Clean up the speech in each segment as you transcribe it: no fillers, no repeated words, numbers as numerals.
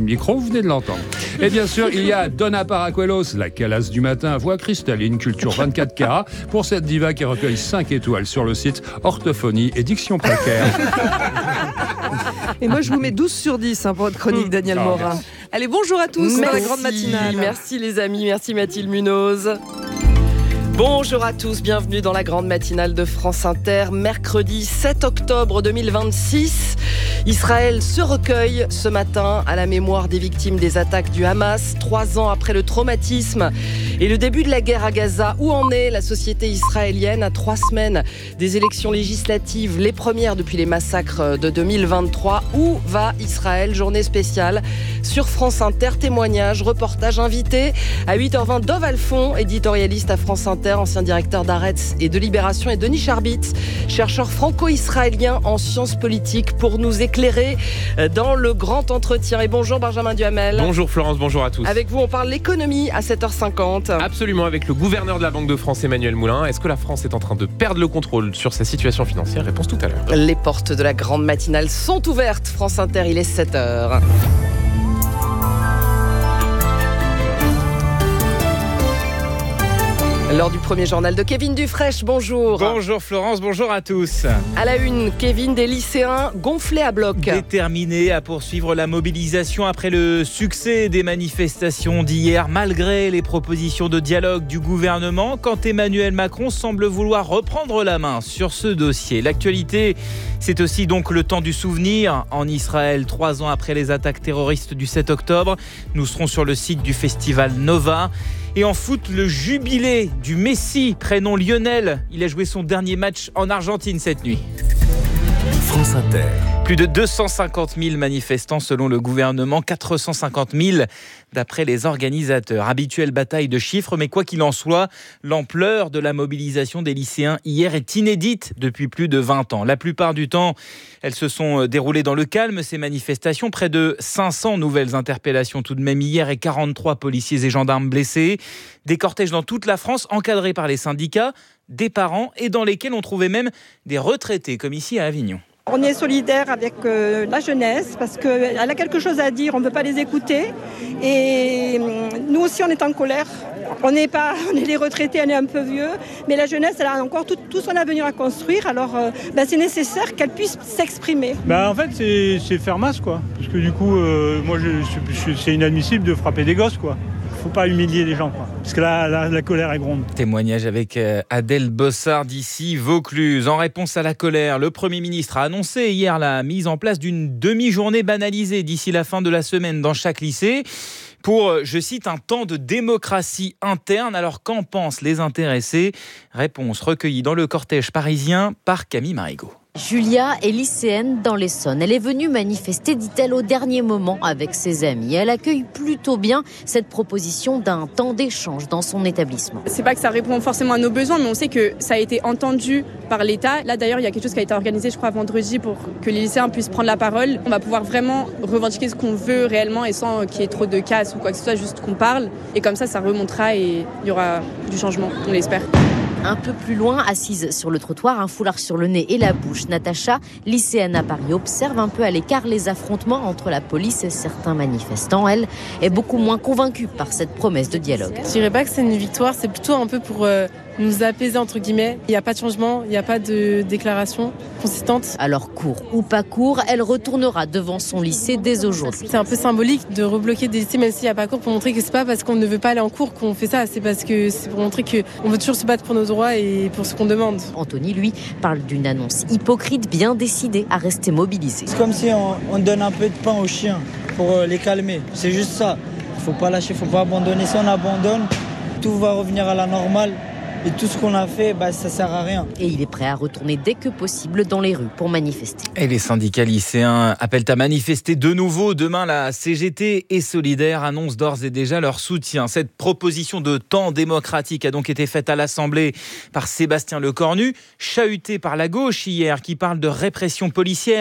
micro, vous venez de l'entendre. Et bien sûr, il y a Donna Paracuelos, la calasse du matin, voix cristalline, culture 24K, pour cette diva qui recueille 5 étoiles sur le site Orthophonie et Diction Précaire. Et moi, je vous mets 12 sur 10 pour votre chronique, Daniel Morin. Allez, bonjour à tous dans la grande matinale. Merci les amis, merci Mathilde Munoz. Bonjour à tous, bienvenue dans la grande matinale de France Inter. Mercredi 7 octobre 2026, Israël se recueille ce matin à la mémoire des victimes des attaques du Hamas, 3 ans après le traumatisme et le début de la guerre à Gaza. Où en est la société israélienne à 3 semaines des élections législatives, les premières depuis les massacres de 2023? Où va Israël? Journée spéciale sur France Inter, témoignages, reportages, invités. À 8h20, Dov Alphon, éditorialiste à France Inter, ancien directeur d'Haaretz et de Libération, et Denis Charbit, chercheur franco-israélien en sciences politiques, pour nous éclairer dans le grand entretien. Et bonjour Benjamin Duhamel. Bonjour Florence, bonjour à tous. Avec vous, on parle l'économie à 7h50. Absolument, avec le gouverneur de la Banque de France, Emmanuel Moulin. Est-ce que la France est en train de perdre le contrôle sur sa situation financière? Réponse tout à l'heure. Les portes de la grande matinale sont ouvertes. France Inter, il est 7h. Lors du premier journal de Kevin Dufresne, bonjour. Bonjour Florence, bonjour à tous. À la une, Kevin, des lycéens gonflés à bloc. Déterminés à poursuivre la mobilisation après le succès des manifestations d'hier, malgré les propositions de dialogue du gouvernement, quand Emmanuel Macron semble vouloir reprendre la main sur ce dossier. L'actualité, c'est aussi donc le temps du souvenir en Israël, 3 ans après les attaques terroristes du 7 octobre. Nous serons sur le site du festival Nova. Et en foot, le jubilé du Messi, prénom Lionel. Il a joué son dernier match en Argentine cette nuit. France Inter. Plus de 250 000 manifestants selon le gouvernement, 450 000 d'après les organisateurs. Habituelle bataille de chiffres, mais quoi qu'il en soit, l'ampleur de la mobilisation des lycéens hier est inédite depuis plus de 20 ans. La plupart du temps, elles se sont déroulées dans le calme, ces manifestations. Près de 500 nouvelles interpellations tout de même hier et 43 policiers et gendarmes blessés. Des cortèges dans toute la France, encadrés par les syndicats, des parents et dans lesquels on trouvait même des retraités, comme ici à Avignon. On est solidaire avec la jeunesse parce qu'elle a quelque chose à dire, on ne peut pas les écouter. Et nous aussi, on est en colère. On est les retraités, on est un peu vieux, mais la jeunesse, elle a encore tout son avenir à construire. Alors, c'est nécessaire qu'elle puisse s'exprimer. En fait, c'est faire masse, quoi. Parce que du coup, moi, c'est inadmissible de frapper des gosses, quoi. Faut pas humilier les gens, quoi. Parce que là, la colère est gronde. Témoignage avec Adèle Bossard d'ici Vaucluse. En réponse à la colère, le Premier ministre a annoncé hier la mise en place d'une demi-journée banalisée d'ici la fin de la semaine dans chaque lycée pour, je cite, un temps de démocratie interne. Alors qu'en pensent les intéressés? Réponse recueillie dans le cortège parisien par Camille Marigot. Julia est lycéenne dans l'Essonne. Elle est venue manifester, dit-elle, au dernier moment avec ses amis. Elle accueille plutôt bien cette proposition d'un temps d'échange dans son établissement. C'est pas que ça répond forcément à nos besoins, mais on sait que ça a été entendu par l'État. Là d'ailleurs, il y a quelque chose qui a été organisé, je crois, vendredi pour que les lycéens puissent prendre la parole. On va pouvoir vraiment revendiquer ce qu'on veut réellement et sans qu'il y ait trop de casse ou quoi que ce soit, juste qu'on parle. Et comme ça remontera et il y aura du changement, on l'espère. Un peu plus loin, assise sur le trottoir, un foulard sur le nez et la bouche, Natacha, lycéenne à Paris, observe un peu à l'écart les affrontements entre la police et certains manifestants. Elle est beaucoup moins convaincue par cette promesse de dialogue. Je dirais pas que c'est une victoire, c'est plutôt un peu pour nous apaiser entre guillemets. Il n'y a pas de changement, il n'y a pas de déclaration consistante. Alors court ou pas court, elle retournera devant son lycée dès aujourd'hui. C'est un peu symbolique de rebloquer des lycées même s'il n'y a pas cours, pour montrer que c'est pas parce qu'on ne veut pas aller en cours qu'on fait ça, c'est parce que c'est pour montrer qu'on veut toujours se battre pour nos droits et pour ce qu'on demande. Anthony, lui, parle d'une annonce hypocrite, bien décidée à rester mobilisée. C'est comme si on donne un peu de pain aux chiens pour les calmer, c'est juste ça. Il ne faut pas lâcher, il ne faut pas abandonner. Si on abandonne, tout va revenir à la normale. Et tout ce qu'on a fait, ça ne sert à rien. Et il est prêt à retourner dès que possible dans les rues pour manifester. Et les syndicats lycéens appellent à manifester de nouveau. Demain, la CGT et Solidaires annoncent d'ores et déjà leur soutien. Cette proposition de temps démocratique a donc été faite à l'Assemblée par Sébastien Lecornu, chahuté par la gauche hier, qui parle de répression policière.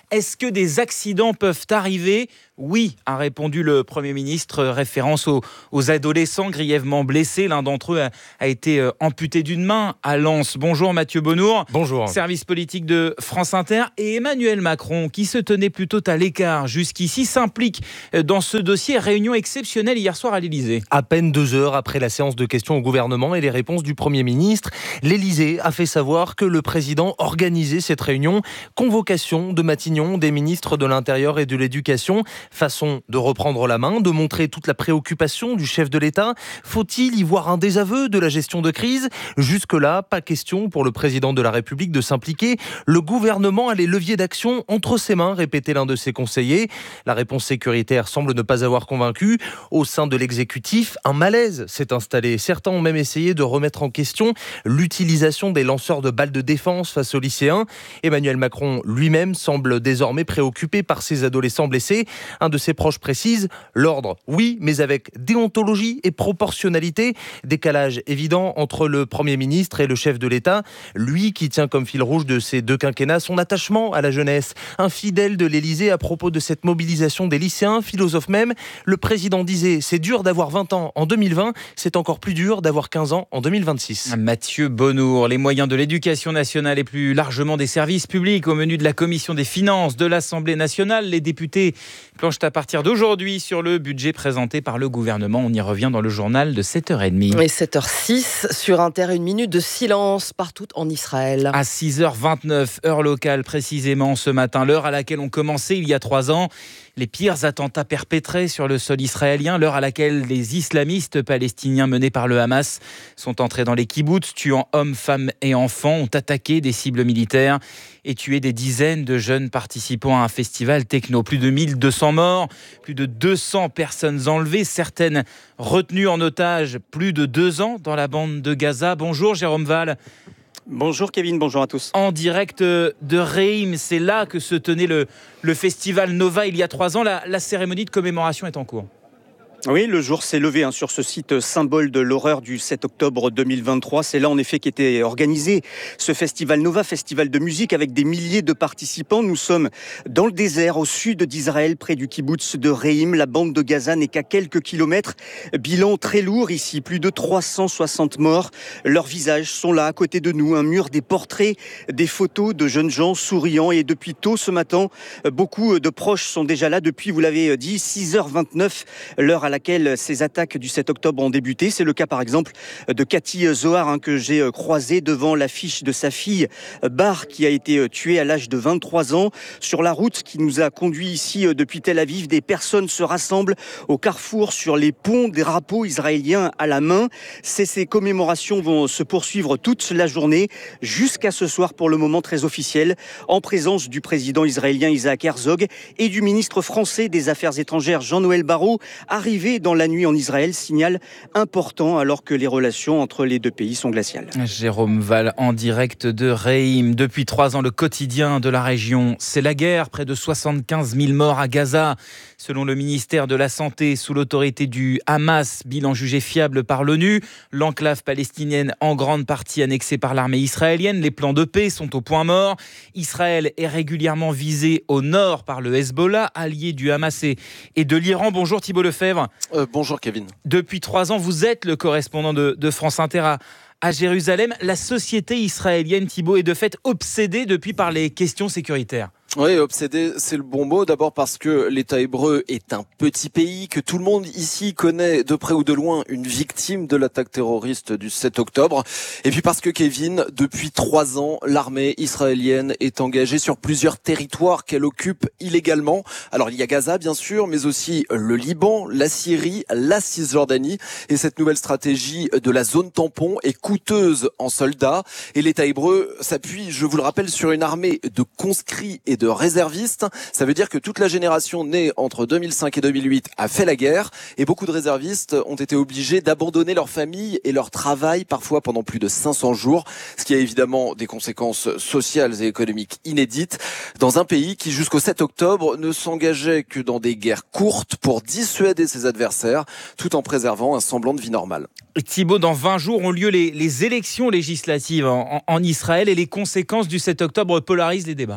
Est-ce que des accidents peuvent arriver ? Oui, a répondu le Premier ministre, référence aux adolescents grièvement blessés. L'un d'entre eux a été amputé d'une main à Lens. Bonjour Mathieu Bonnour. Bonjour. Service politique de France Inter. Et Emmanuel Macron, qui se tenait plutôt à l'écart jusqu'ici, s'implique dans ce dossier. Réunion exceptionnelle hier soir à l'Élysée. À peine 2 heures après la séance de questions au gouvernement et les réponses du Premier ministre, l'Élysée a fait savoir que le président organisait cette réunion. Convocation de Matignon, des ministres de l'Intérieur et de l'Éducation. Façon de reprendre la main, de montrer toute la préoccupation du chef de l'État. Faut-il y voir un désaveu de la gestion de crise ? Jusque-là, pas question pour le président de la République de s'impliquer. Le gouvernement a les leviers d'action entre ses mains, répétait l'un de ses conseillers. La réponse sécuritaire semble ne pas avoir convaincu. Au sein de l'exécutif, un malaise s'est installé. Certains ont même essayé de remettre en question l'utilisation des lanceurs de balles de défense face aux lycéens. Emmanuel Macron lui-même semble désormais préoccupé par ces adolescents blessés. Un de ses proches précise, l'ordre, oui, mais avec déontologie et proportionnalité. Décalage évident entre le Premier ministre et le chef de l'État. Lui qui tient comme fil rouge de ces 2 quinquennats son attachement à la jeunesse. Un fidèle de l'Élysée à propos de cette mobilisation des lycéens, philosophe même. Le président disait, c'est dur d'avoir 20 ans en 2020, c'est encore plus dur d'avoir 15 ans en 2026. Mathieu Bonnour, les moyens de l'éducation nationale et plus largement des services publics au menu de la Commission des finances de l'Assemblée nationale. Les députés planchent à partir d'aujourd'hui sur le budget présenté par le gouvernement. On y revient dans le journal de 7h30. Et 7h06 sur Inter, une minute de silence partout en Israël. À 6h29, heure locale précisément ce matin, l'heure à laquelle ont commencé il y a 3 ans les pires attentats perpétrés sur le sol israélien, l'heure à laquelle les islamistes palestiniens menés par le Hamas sont entrés dans les kibboutz, tuant hommes, femmes et enfants, ont attaqué des cibles militaires et tué des dizaines de jeunes participants à un festival techno. Plus de 1200 morts, plus de 200 personnes enlevées, certaines retenues en otage plus de 2 ans dans la bande de Gaza. Bonjour Jérôme Val. Bonjour Kevin, bonjour à tous. En direct de Reim, c'est là que se tenait le festival Nova il y a 3 ans. La cérémonie de commémoration est en cours. Oui, le jour s'est levé sur ce site symbole de l'horreur du 7 octobre 2023. C'est là en effet qu'était organisé ce festival Nova, festival de musique avec des milliers de participants. Nous sommes dans le désert au sud d'Israël, près du kibboutz de Reim. La bande de Gaza n'est qu'à quelques kilomètres. Bilan très lourd ici, plus de 360 morts. Leurs visages sont là à côté de nous, un mur, des portraits, des photos de jeunes gens souriants. Et depuis tôt ce matin, beaucoup de proches sont déjà là depuis, vous l'avez dit, 6h29, l'heure à laquelle ces attaques du 7 octobre ont débuté. C'est le cas par exemple de Cathy Zohar que j'ai croisée devant l'affiche de sa fille Bar qui a été tuée à l'âge de 23 ans. Sur la route qui nous a conduits ici depuis Tel Aviv, des personnes se rassemblent au carrefour sur les ponts, des drapeaux israéliens à la main. Ces commémorations vont se poursuivre toute la journée jusqu'à ce soir pour le moment très officiel en présence du président israélien Isaac Herzog et du ministre français des Affaires étrangères Jean-Noël Barrot, arrivé dans la nuit en Israël, signal important alors que les relations entre les 2 pays sont glaciales. Jérôme Val en direct de Reim. Depuis 3 ans, le quotidien de la région, c'est la guerre. Près de 75 000 morts à Gaza. Selon le ministère de la Santé, sous l'autorité du Hamas, bilan jugé fiable par l'ONU, l'enclave palestinienne en grande partie annexée par l'armée israélienne. Les plans de paix sont au point mort. Israël est régulièrement visé au nord par le Hezbollah, allié du Hamas et de l'Iran. Bonjour Thibault Lefebvre. Bonjour Kevin. Depuis 3 ans, vous êtes le correspondant de France Inter à Jérusalem. La société israélienne, Thibault, est de fait obsédée depuis par les questions sécuritaires. Oui, obsédé, c'est le bon mot. D'abord parce que l'État hébreu est un petit pays, que tout le monde ici connaît de près ou de loin une victime de l'attaque terroriste du 7 octobre. Et puis parce que, Kevin, depuis 3 ans, l'armée israélienne est engagée sur plusieurs territoires qu'elle occupe illégalement. Alors il y a Gaza, bien sûr, mais aussi le Liban, la Syrie, la Cisjordanie. Et cette nouvelle stratégie de la zone tampon est coûteuse en soldats. Et l'État hébreu s'appuie, je vous le rappelle, sur une armée de conscrits et de réservistes. Ça veut dire que toute la génération née entre 2005 et 2008 a fait la guerre et beaucoup de réservistes ont été obligés d'abandonner leur famille et leur travail, parfois pendant plus de 500 jours, ce qui a évidemment des conséquences sociales et économiques inédites dans un pays qui, jusqu'au 7 octobre, ne s'engageait que dans des guerres courtes pour dissuader ses adversaires, tout en préservant un semblant de vie normale. Thibault, dans 20 jours ont lieu les élections législatives en Israël et les conséquences du 7 octobre polarisent les débats.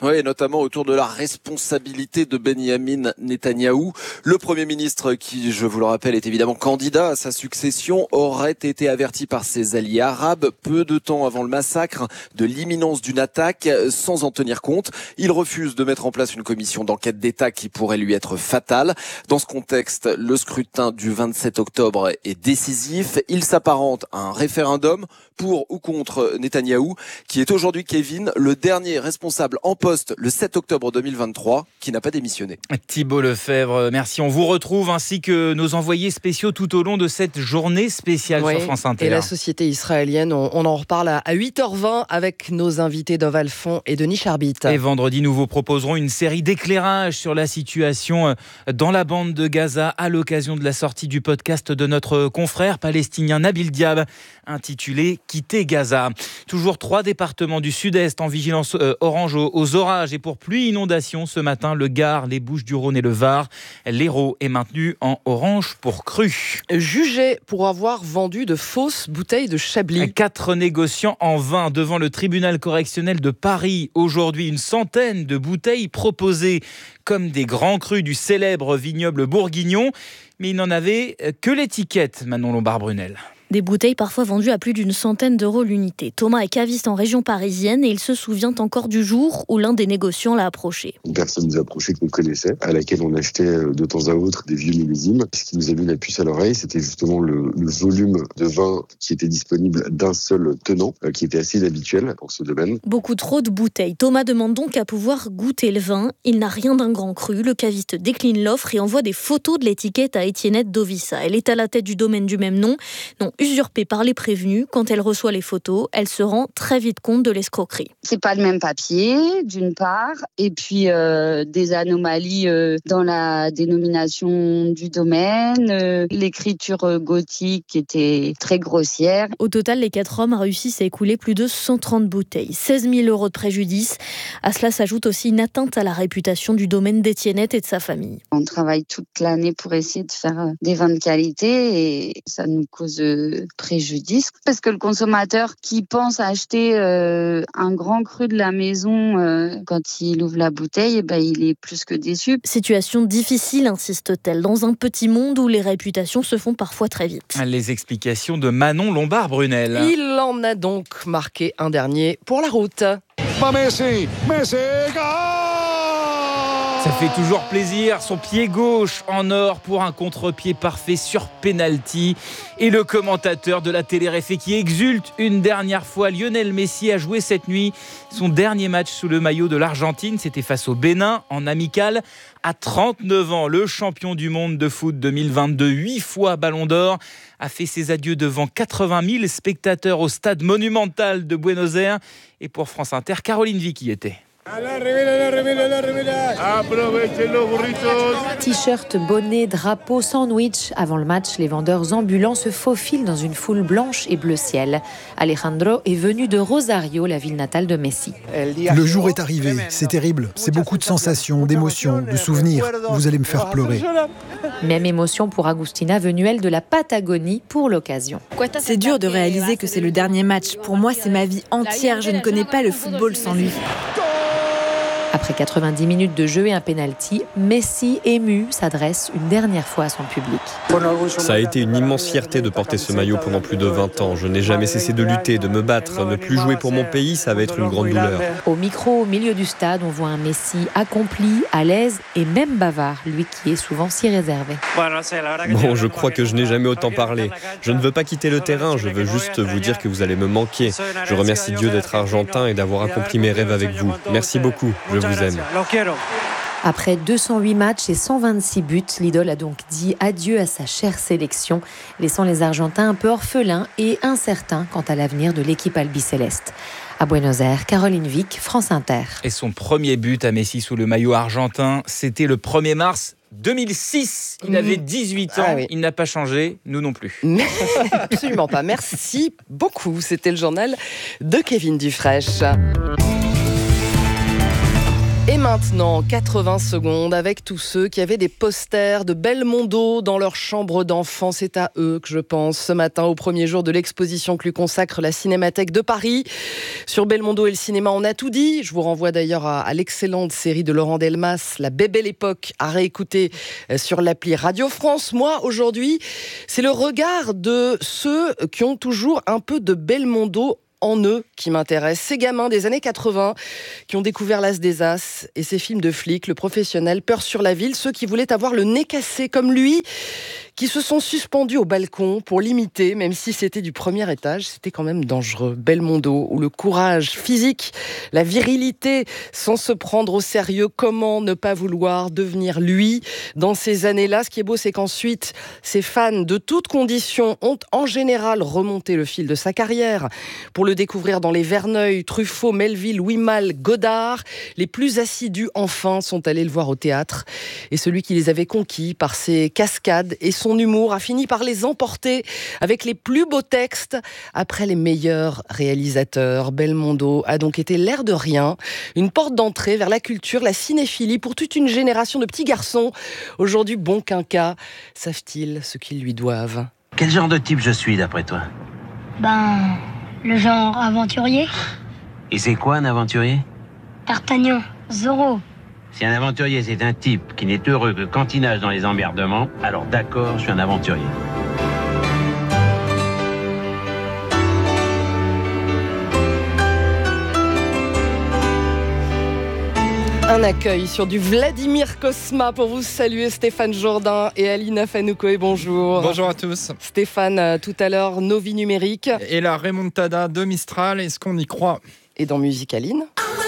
Oui, notamment autour de la responsabilité de Benyamin Netanyahou. Le Premier ministre, qui, je vous le rappelle, est évidemment candidat à sa succession, aurait été averti par ses alliés arabes peu de temps avant le massacre de l'imminence d'une attaque, sans en tenir compte. Il refuse de mettre en place une commission d'enquête d'État qui pourrait lui être fatale. Dans ce contexte, le scrutin du 27 octobre est décisif. Il s'apparente à un référendum pour ou contre Netanyahou, qui est aujourd'hui, Kevin, le dernier responsable en poste le 7 octobre 2023 qui n'a pas démissionné. Thibault Lefebvre, merci. On vous retrouve ainsi que nos envoyés spéciaux tout au long de cette journée spéciale sur France Inter. Et la société israélienne, on en reparle à 8h20 avec nos invités Dov Alphon et Denis Charbit. Et vendredi, nous vous proposerons une série d'éclairages sur la situation dans la bande de Gaza à l'occasion de la sortie du podcast de notre confrère palestinien Nabil Diab intitulé « Quitter Gaza ». Toujours 3 départements du sud-est en vigilance orange aux orages et pour pluie inondation ce matin, le Gard, les Bouches-du-Rhône et le Var. L'Hérault est maintenu en orange pour crue. Jugé pour avoir vendu de fausses bouteilles de Chablis. 4 négociants en vin devant le tribunal correctionnel de Paris. Aujourd'hui, une centaine de bouteilles proposées comme des grands crus du célèbre vignoble bourguignon. Mais il n'en avait que l'étiquette, Manon Lombard-Brunel. Des bouteilles parfois vendues à plus d'une centaine d'euros l'unité. Thomas est caviste en région parisienne et il se souvient encore du jour où l'un des négociants l'a approché. Une personne nous a approché qu'on connaissait, à laquelle on achetait de temps à autre des vieux millésimes. Ce qui nous a mis la puce à l'oreille, c'était justement le volume de vin qui était disponible d'un seul tenant, qui était assez inhabituel pour ce domaine. Beaucoup trop de bouteilles. Thomas demande donc à pouvoir goûter le vin. Il n'a rien d'un grand cru. Le caviste décline l'offre et envoie des photos de l'étiquette à Étiennette Dovissa. Elle est à la tête du domaine du même nom. Non, usurpée par les prévenus. Quand elle reçoit les photos, elle se rend très vite compte de l'escroquerie. C'est pas le même papier, d'une part, et puis des anomalies dans la dénomination du domaine. L'écriture gothique était très grossière. Au total, les 4 hommes réussissent à écouler plus de 130 bouteilles. 16 000 euros de préjudice. À cela s'ajoute aussi une atteinte à la réputation du domaine d'Étiennette et de sa famille. On travaille toute l'année pour essayer de faire des vins de qualité et ça nous cause préjudice. Parce que le consommateur qui pense acheter un grand cru de la maison, quand il ouvre la bouteille, il est plus que déçu. Situation difficile, insiste-t-elle, dans un petit monde où les réputations se font parfois très vite. Les explications de Manon Lombard-Brunel. Il en a donc marqué un dernier pour la route. Messi, ça fait toujours plaisir, son pied gauche en or pour un contre-pied parfait sur penalty. Et le commentateur de la télé-réfé qui exulte une dernière fois, Lionel Messi a joué cette nuit son dernier match sous le maillot de l'Argentine. C'était face au Bénin en amical. À 39 ans, le champion du monde de foot 2022, 8 fois Ballon d'Or, a fait ses adieux devant 80 000 spectateurs au stade monumental de Buenos Aires. Et pour France Inter, Caroline Vic y était. T-shirt, bonnet, drapeau, sandwich. Avant le match, les vendeurs ambulants se faufilent dans une foule blanche et bleu ciel. Alejandro est venu de Rosario, la ville natale de Messi. Le jour est arrivé, c'est terrible. C'est beaucoup de sensations, d'émotions, de souvenirs. Vous allez me faire pleurer. Même émotion pour Agustina, venue elle de la Patagonie pour l'occasion. C'est dur de réaliser que c'est le dernier match. Pour moi, c'est ma vie entière. Je ne connais pas le football sans lui. Après 90 minutes de jeu et un penalty, Messi, ému, s'adresse une dernière fois à son public. Ça a été une immense fierté de porter ce maillot pendant plus de 20 ans. Je n'ai jamais cessé de lutter, de me battre. Ne plus jouer pour mon pays, ça va être une grande douleur. Au micro, au milieu du stade, on voit un Messi accompli, à l'aise et même bavard, lui qui est souvent si réservé. Bon, je crois que je n'ai jamais autant parlé. Je ne veux pas quitter le terrain, je veux juste vous dire que vous allez me manquer. Je remercie Dieu d'être argentin et d'avoir accompli mes rêves avec vous. Merci beaucoup. Je vous aime. Après 208 matchs et 126 buts, l'idole a donc dit adieu à sa chère sélection, laissant les Argentins un peu orphelins et incertains quant à l'avenir de l'équipe albicéleste. À Buenos Aires, Caroline Vic, France Inter. Et son premier but à Messi sous le maillot argentin, c'était le 1er mars 2006. Il avait 18 ans, Il n'a pas changé, nous non plus. Absolument pas. Merci beaucoup. C'était le journal de Kevin Dufresne. Et maintenant, 80 secondes avec tous ceux qui avaient des posters de Belmondo dans leur chambre d'enfant. C'est à eux que je pense ce matin, au premier jour de l'exposition que lui consacre la Cinémathèque de Paris. Sur Belmondo et le cinéma, on a tout dit. Je vous renvoie d'ailleurs à l'excellente série de Laurent Delmas, La Belle Époque, à réécouter sur l'appli Radio France. Moi, aujourd'hui, c'est le regard de ceux qui ont toujours un peu de Belmondo en eux qui m'intéresse. Ces gamins des années 80 qui ont découvert L'As des As et ses films de flics, Le Professionnel, Peur sur la ville, ceux qui voulaient avoir le nez cassé comme lui, qui se sont suspendus au balcon pour l'imiter, même si c'était du premier étage, c'était quand même dangereux. Belmondo, où le courage physique, la virilité, sans se prendre au sérieux, comment ne pas vouloir devenir lui dans ces années-là. Ce qui est beau, c'est qu'ensuite, ces fans de toutes conditions ont en général remonté le fil de sa carrière pour le découvrir dans les Verneuil, Truffaut, Melville, Louis Malle, Godard. Les plus assidus, enfin, sont allés le voir au théâtre. Et celui qui les avait conquis par ses cascades et son humour a fini par les emporter avec les plus beaux textes après les meilleurs réalisateurs. Belmondo a donc été l'air de rien, une porte d'entrée vers la culture, la cinéphilie pour toute une génération de petits garçons. Aujourd'hui, bon quinquas, savent-ils ce qu'ils lui doivent? Quel genre de type je suis d'après toi? Le genre aventurier. Et c'est quoi un aventurier? D'Artagnan, Zorro. Si un aventurier c'est un type qui n'est heureux que quand il nage dans les emmerdements, alors d'accord, je suis un aventurier. Un accueil sur du Vladimir Cosma pour vous saluer, Stéphane Jourdain et Alina Fanoukoé, bonjour. Bonjour à tous. Stéphane, tout à l'heure, nos vies numériques. Et la remontada de Mistral, est-ce qu'on y croit? Et dans Musique Aline.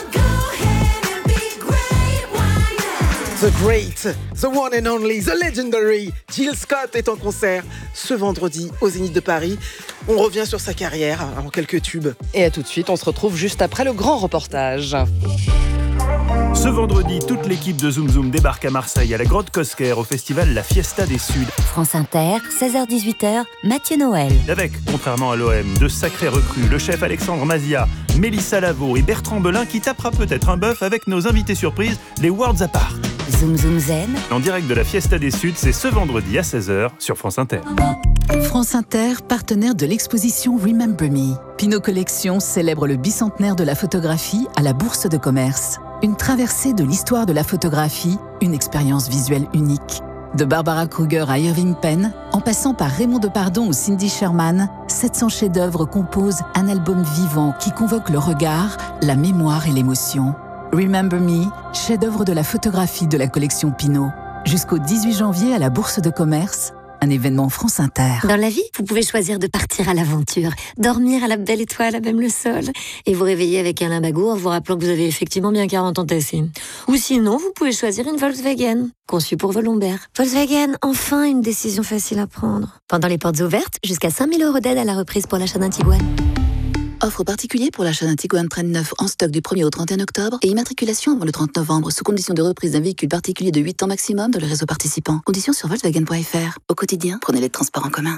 The Great, the one and only, the legendary Jill Scott est en concert ce vendredi au Zénith de Paris. On revient sur sa carrière en quelques tubes. Et à tout de suite, on se retrouve juste après le grand reportage. Ce vendredi, toute l'équipe de Zoom Zoom débarque à Marseille à la Grotte Cosquer au festival La Fiesta des Suds. France Inter, 16h-18h, Mathieu Noël. Avec, contrairement à l'OM, de sacrés recrues, le chef Alexandre Mazia, Mélissa Lavo et Bertrand Belin qui tapera peut-être un bœuf avec nos invités surprises, les Worlds Apart. Zoom Zoom Zen. En direct de la Fiesta des Suds, c'est ce vendredi à 16h sur France Inter. France Inter, partenaire de l'exposition Remember Me. Pinot Collection célèbre le bicentenaire de la photographie à la Bourse de Commerce. Une traversée de l'histoire de la photographie, une expérience visuelle unique. De Barbara Kruger à Irving Penn, en passant par Raymond Depardon ou Cindy Sherman, 700 chefs-d'œuvre composent un album vivant qui convoque le regard, la mémoire et l'émotion. Remember Me, chef-d'œuvre de la photographie de la collection Pinot. Jusqu'au 18 janvier à la Bourse de Commerce, un événement France Inter. Dans la vie, vous pouvez choisir de partir à l'aventure, dormir à la belle étoile, à même le sol, et vous réveiller avec un limbago en vous rappelant que vous avez effectivement bien 40 ans tassés. Ou sinon, vous pouvez choisir une Volkswagen, conçue pour vos lombaires. Volkswagen, enfin une décision facile à prendre. Pendant les portes ouvertes, jusqu'à 5 000 € d'aide à la reprise pour l'achat d'un Tiguan. Offre particulière pour l'achat d'un Tiguan Train 9 en stock du 1er au 31 octobre et immatriculation avant le 30 novembre sous condition de reprise d'un véhicule particulier de 8 ans maximum dans le réseau participant. Conditions sur Volkswagen.fr. Au quotidien, prenez les transports en commun.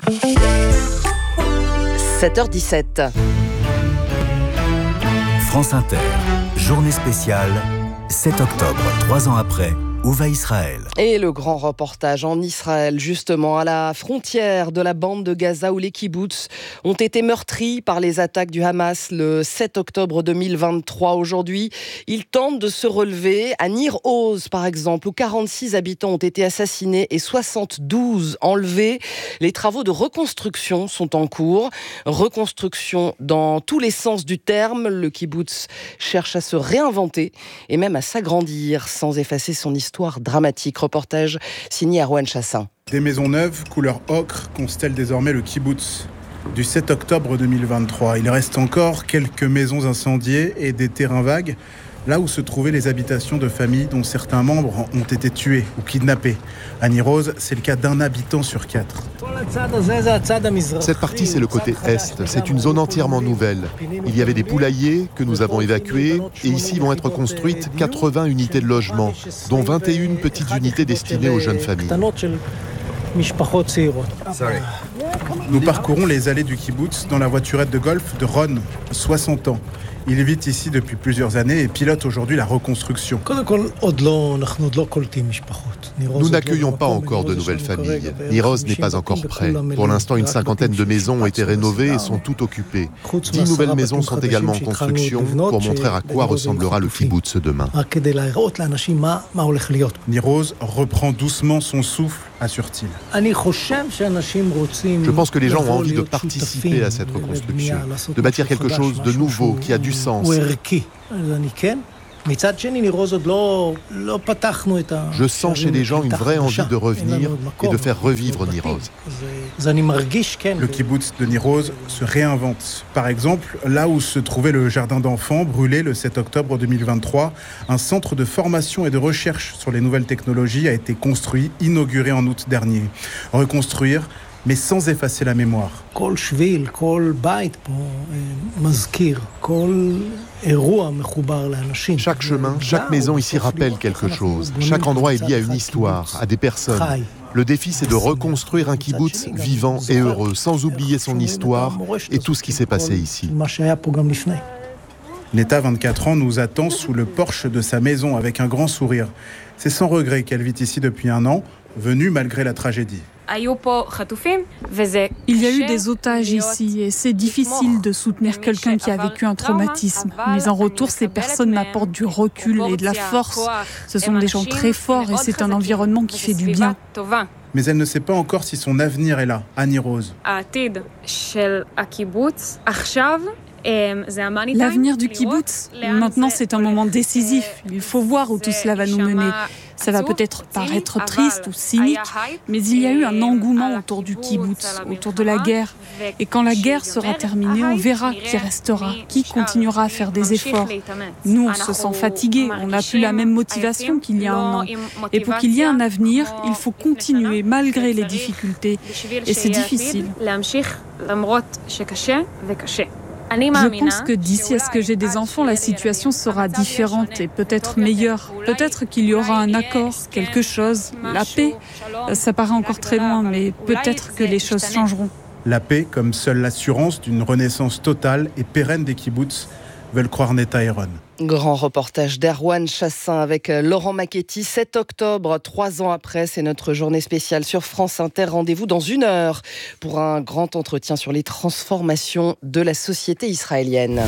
7h17. France Inter, journée spéciale, 7 octobre, 3 ans après. Où va Israël? Et le grand reportage en Israël, justement, à la frontière de la bande de Gaza où les kibboutz ont été meurtris par les attaques du Hamas le 7 octobre 2023. Aujourd'hui, ils tentent de se relever. À Nir Oz, par exemple, où 46 habitants ont été assassinés et 72 enlevés. Les travaux de reconstruction sont en cours. Reconstruction dans tous les sens du terme. Le kibboutz cherche à se réinventer et même à s'agrandir sans effacer son histoire dramatique. Reportage signé Arwan Chassin. Des maisons neuves, couleur ocre, constellent désormais le kibbutz du 7 octobre 2023. Il reste encore quelques maisons incendiées et des terrains vagues, là où se trouvaient les habitations de familles dont certains membres ont été tués ou kidnappés. À Nir Oz, c'est le cas d'un habitant sur 4. Cette partie, c'est le côté est. C'est une zone entièrement nouvelle. Il y avait des poulaillers que nous avons évacués et ici vont être construites 80 unités de logement, dont 21 petites unités destinées aux jeunes familles. Nous parcourons les allées du kibbutz dans la voiturette de golf de Ron, 60 ans. Il vit ici depuis plusieurs années et pilote aujourd'hui la reconstruction. Nous n'accueillons pas encore de nouvelles familles. Niroz n'est pas encore prêt. Pour l'instant, une cinquantaine de maisons ont été rénovées et sont toutes occupées. 10 nouvelles maisons sont également en construction pour montrer à quoi ressemblera le kibboutz demain. Niroz reprend doucement son souffle, assure-t-il. Je pense que les gens ont envie de participer à cette reconstruction, de bâtir quelque chose de nouveau, qui a du sens. Je sens chez les gens une vraie envie de revenir et de faire revivre Niroz. Le kibboutz de Niroz se réinvente. Par exemple, là où se trouvait le jardin d'enfants, brûlé le 7 octobre 2023, un centre de formation et de recherche sur les nouvelles technologies a été construit, inauguré en août dernier. Reconstruire, mais sans effacer la mémoire. Chaque chemin, chaque maison ici rappelle quelque chose. Chaque endroit est lié à une histoire, à des personnes. Le défi, c'est de reconstruire un kibboutz vivant et heureux, sans oublier son histoire et tout ce qui s'est passé ici. Neta, 24 ans, nous attend sous le porche de sa maison avec un grand sourire. C'est sans regret qu'elle vit ici depuis un an, venue malgré la tragédie. Il y a eu des otages ici et c'est difficile de soutenir quelqu'un qui a vécu un traumatisme. Mais en retour, ces personnes m'apportent du recul et de la force. Ce sont des gens très forts et c'est un environnement qui fait du bien. Mais elle ne sait pas encore si son avenir est là, à Niroz. L'avenir du kibboutz, maintenant c'est un moment décisif. Il faut voir où tout cela va nous mener. Ça va peut-être paraître triste ou cynique, mais il y a eu un engouement autour du kibboutz, autour de la guerre. Et quand la guerre sera terminée, on verra qui restera, qui continuera à faire des efforts. Nous, on se sent fatigués, on n'a plus la même motivation qu'il y a un an. Et pour qu'il y ait un avenir, il faut continuer malgré les difficultés. Et c'est difficile. Je pense que d'ici à ce que j'ai des enfants, la situation sera différente et peut-être meilleure. Peut-être qu'il y aura un accord, quelque chose, la paix. Ça paraît encore très loin, mais peut-être que les choses changeront. La paix, comme seule l'assurance d'une renaissance totale et pérenne des kibboutz, veulent croire Neta et Ron. Grand reportage d'Erwan Chassin avec Laurent Macchetti. 7 octobre, 3 ans après, c'est notre journée spéciale sur France Inter. Rendez-vous dans 1 heure pour un grand entretien sur les transformations de la société israélienne.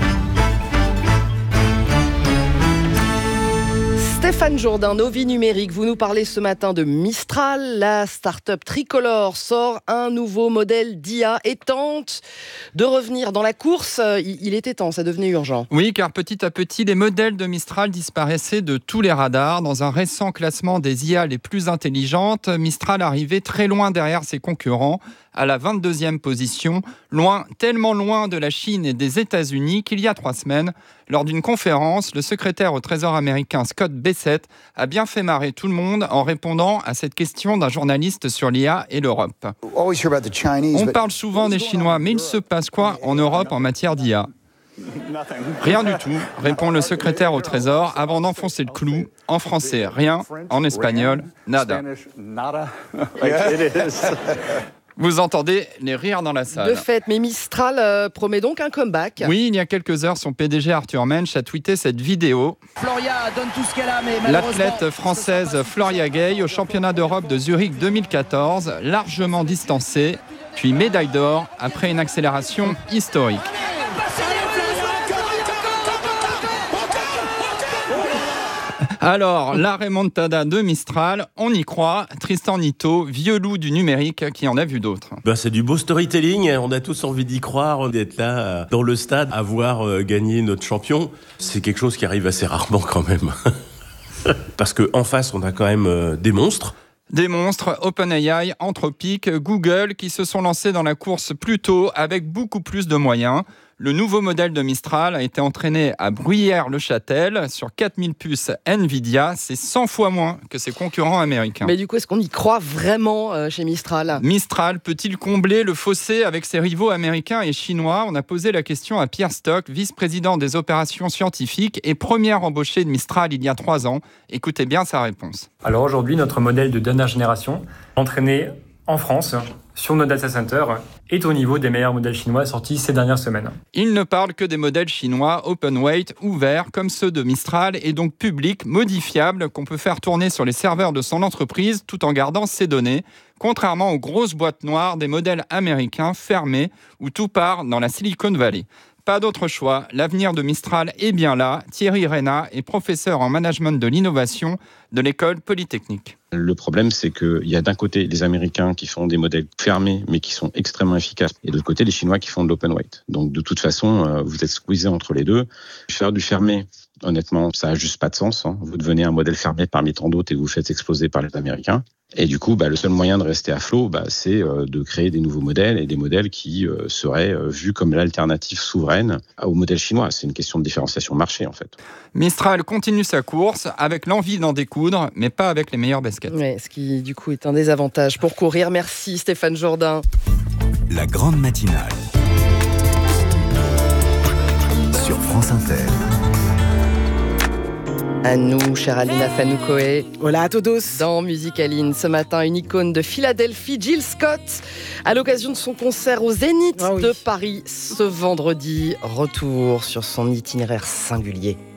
Stéphane Jourdain, nos vies numériques, vous nous parlez ce matin de Mistral. La start-up tricolore sort un nouveau modèle d'IA et tente de revenir dans la course. Il était temps, ça devenait urgent. Oui, car petit à petit, les modèles de Mistral disparaissaient de tous les radars. Dans un récent classement des IA les plus intelligentes, Mistral arrivait très loin derrière ses concurrents, à la 22e position, loin, tellement loin de la Chine et des États-Unis qu'il y a 3 semaines, lors d'une conférence, le secrétaire au Trésor américain Scott Bessent a bien fait marrer tout le monde en répondant à cette question d'un journaliste sur l'IA et l'Europe. On parle souvent des Chinois, mais il se passe quoi en Europe en matière d'IA ? Rien du tout, répond le secrétaire au Trésor avant d'enfoncer le clou. En français, rien. En espagnol, nada. Vous entendez les rires dans la salle. De fait, mais Mistral promet donc un comeback. Oui, il y a quelques heures, son PDG Arthur Mensch a tweeté cette vidéo. Floria donne tout ce qu'elle a, mais l'athlète française Floria Gay au championnat d'Europe de Zurich 2014, largement distancée, puis médaille d'or après une accélération historique. Alors, la remontada de Mistral, on y croit. Tristan Nitto, vieux loup du numérique, qui en a vu d'autres. C'est du beau storytelling. On a tous envie d'y croire, d'être là dans le stade, à voir gagner notre champion. C'est quelque chose qui arrive assez rarement quand même. Parce qu'en face, on a quand même des monstres. Des monstres, OpenAI, Anthropic, Google, qui se sont lancés dans la course plus tôt avec beaucoup plus de moyens. Le nouveau modèle de Mistral a été entraîné à Bruyères-le-Châtel sur 4000 puces NVIDIA. C'est 100 fois moins que ses concurrents américains. Mais du coup, est-ce qu'on y croit vraiment chez Mistral ? Mistral peut-il combler le fossé avec ses rivaux américains et chinois ? On a posé la question à Pierre Stock, vice-président des opérations scientifiques et premier embauché de Mistral il y a 3 ans. Écoutez bien sa réponse. Alors aujourd'hui, notre modèle de dernière génération, entraîné en France, sur nos data centers, est au niveau des meilleurs modèles chinois sortis ces dernières semaines. Il ne parle que des modèles chinois open weight, ouverts, comme ceux de Mistral, et donc publics, modifiables, qu'on peut faire tourner sur les serveurs de son entreprise tout en gardant ses données, contrairement aux grosses boîtes noires des modèles américains fermés où tout part dans la Silicon Valley. Pas d'autre choix, l'avenir de Mistral est bien là. Thierry Reyna est professeur en management de l'innovation de l'école Polytechnique. Le problème, c'est qu'il y a d'un côté les Américains qui font des modèles fermés, mais qui sont extrêmement efficaces, et de l'autre côté les Chinois qui font de l'open weight. Donc de toute façon, vous êtes squeezé entre les deux. Faire du fermé, honnêtement, ça n'a juste pas de sens. Vous devenez un modèle fermé parmi tant d'autres et vous faites exploser par les Américains. Et du coup, le seul moyen de rester à flot, c'est de créer des nouveaux modèles et des modèles qui seraient vus comme l'alternative souveraine au modèle chinois. C'est une question de différenciation marché, en fait. Mistral continue sa course avec l'envie d'en découdre, mais pas avec les meilleures baskets. Ouais, ce qui, du coup, est un désavantage pour courir. Merci Stéphane Jourdain. La grande matinale sur France Inter. À nous, chère Alina Fanoukoé. Hola à todos. Dans Musicaline, ce matin, une icône de Philadelphie, Jill Scott, à l'occasion de son concert au Zénith de Paris ce vendredi. Retour sur son itinéraire singulier.